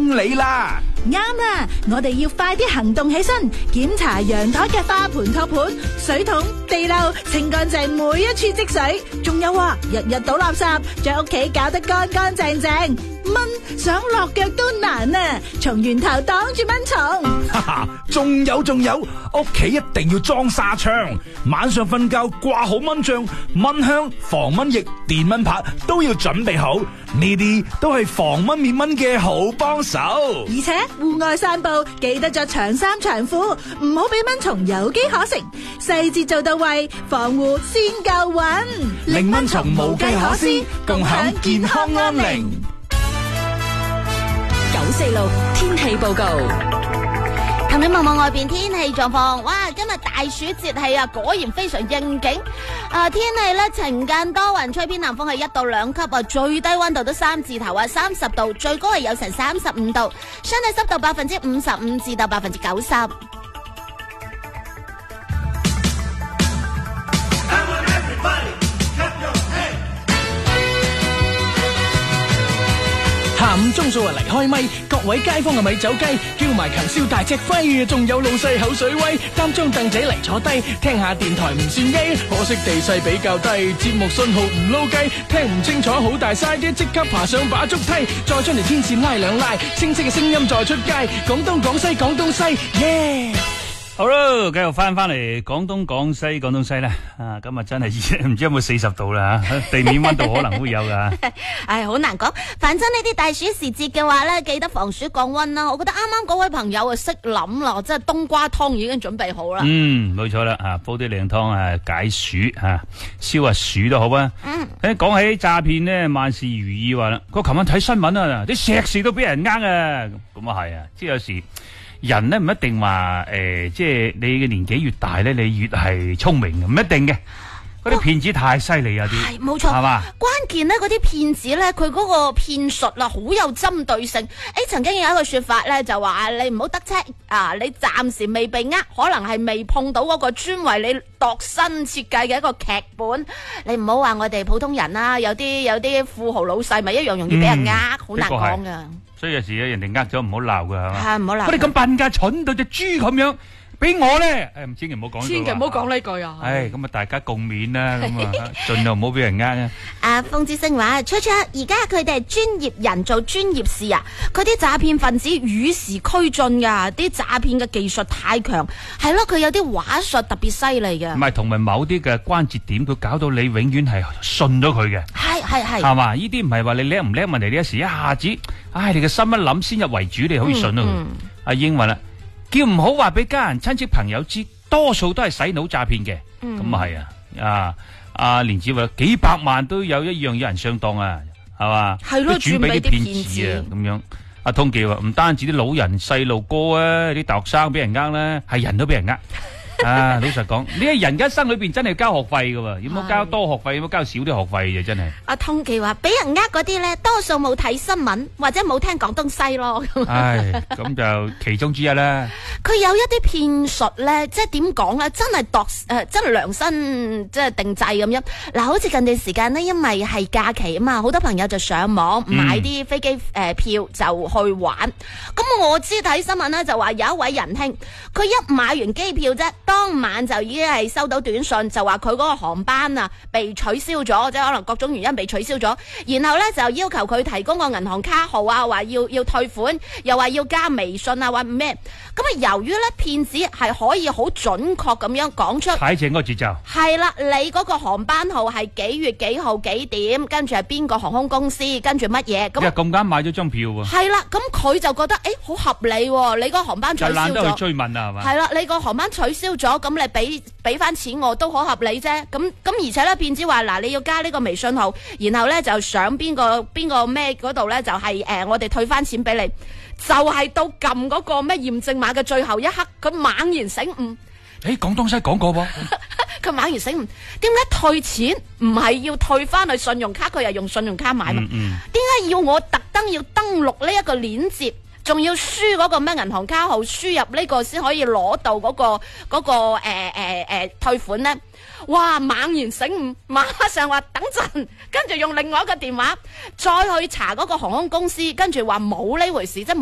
清理啦。 啱啦，我哋要快啲行動起身，檢查陽台嘅花盆托盤、水桶、地漏，清乾淨每一處積水。仲有啊，日日倒垃圾，將屋企搞得乾乾淨淨。蚊想落腳都難啊，從源頭擋住蚊蟲。 哈哈，仲有，屋企一定要裝紗窗，晚上瞓覺掛好蚊帳、蚊香、防蚊液、電蚊拍都要準備好，呢啲都係防蚊滅蚊嘅好幫手。 而且戶外散步記得着長衫長褲，唔好俾蚊蟲有機可乘，細節做到位，防護先夠穩， 令蚊蟲無計可施，共享健康安寧。 946天氣報告， 同你望望外邊天氣狀況。哇，今日大暑節氣啊，果然非常應景。天氣咧晴間多雲，吹偏南風係1到2級啊，最低溫度都3字頭啊，30度，最高係有成35度，相對濕度55%至到90%。 下午鐘數離開咪，各位街坊係咪走雞？叫埋強燒大隻輝，仲有老細口水威，擔張凳仔嚟坐低，聽下電台唔算機，可惜地勢比較低，節目信號唔撈雞，聽唔清楚好大嘥啲，即刻爬上把竹梯，再將條天線拉兩拉，清晰嘅聲音再出街，廣東廣西廣東西，耶！ 好啦，繼續翻嚟廣東廣西咧，今日真係唔知有冇40度啦吓，地面溫度可能會有噶。 唉，好難講，反正呢啲大暑時節嘅話咧，記得防暑降溫啦。我覺得啱啱嗰位朋友啊識諗啦，即係冬瓜湯已經準備好啦。 冇錯啦，煲啲靚湯解暑消下暑都好啊。講起詐騙呢，萬事如意話啦，佢琴晚睇新聞啊，啲碩士都俾人啊，咁啊係啊，即係有時。人咧唔一定話即係你嘅年紀越大咧，你越係聰明，唔一定嘅。嗰啲騙子太犀利啊！啲係冇錯，係嘛？關鍵咧，嗰啲騙子咧，佢嗰個騙術啊，好有針對性。曾經有一個說法咧，就話你唔好得戚啊！你暫時未被可能係未碰到嗰個專為你度身設計嘅一個劇本。你唔好話我哋普通人啦，有啲富豪老細咪一樣容易俾人好難講噶。 所以有時人哋咗唔好鬧噶，係嘛？ 係唔好鬧。 我哋咁笨噶，蠢到隻豬咁樣。俾我咧，千祈唔好講， 千祈唔好講呢句啊！ 咁啊，大家共勉啦，咁啊，盡量唔好俾人啊！風之星話：初而家佢哋係專業人做專業事啊！佢啲詐騙分子與時俱進噶，啲詐騙嘅技術太強，係咯，佢有啲話術特別犀利嘅。 唔係，同埋某啲嘅關節點，佢搞到你永遠係信咗佢嘅。係嘛？呢啲唔係話你叻唔叻問題，呢一時一下子，你嘅心一諗先入為主，你可以信咯。阿英話啦。叫唔好話俾家人、親戚、朋友知，多數都係洗腦詐騙嘅。咁啊係啊，阿蓮子話幾百萬都有一樣有人上當啊，係嘛？係咯，轉俾啲騙子啊，咁樣。阿通記話唔單止啲老人、細路哥啊，啲大學生俾人咧，係人都俾人老實講，呢一人一生裏邊真係要交學費噶，有冇交多學費，有冇交少啲學費嘅真係。阿通記話俾人嗰啲咧，多數冇睇新聞或者冇聽廣東西咯。 咁就其中之一啦。 佢有一啲騙術咧，即係點講咧，真係真係量身即係定制咁樣。嗱，好似近段時間呢，因為係假期啊嘛，好多朋友就上網買啲飛機票就去玩。咁我知睇新聞咧就話有一位仁兄，佢一買完機票啫。當晚就已經係收到短信，就話佢嗰個航班啊被取消咗，即係可能各種原因被取消咗。然後咧就要求佢提供個銀行卡號啊，話要退款，又話要加微信啊，話咩？咁啊，由於咧騙子係可以好準確咁樣講出睇正個節奏，係啦，你嗰個航班號係幾月幾號幾點，跟住係邊個航空公司，跟住乜嘢？咁咁啱買咗張票喎。 係啦，咁佢就覺得好合理喎，你個航班取消咗，就懶得去追問啊，係嘛？係啦， 你個航班取消咗，咁你俾翻錢我都好合理啫。咁而且咧，騙子話嗱，你要加呢個微信號，然後咧就上邊個咩嗰度咧，就係我哋退翻錢俾你。就係到撳嗰個咩驗證碼嘅最後一刻，佢猛然醒悟。 廣東西講過噃， 佢猛然醒悟，點解退錢唔係要退翻去信用卡？佢又用信用卡買嘛？點解要我特登要登錄呢一個鏈接？仲要輸嗰個咩銀行卡號，輸入呢個先可以攞到嗰個退款呢？哇！猛然醒悟，馬上話等陣，跟住用另外一個電話再去查嗰個航空公司，跟住話冇呢回事，即係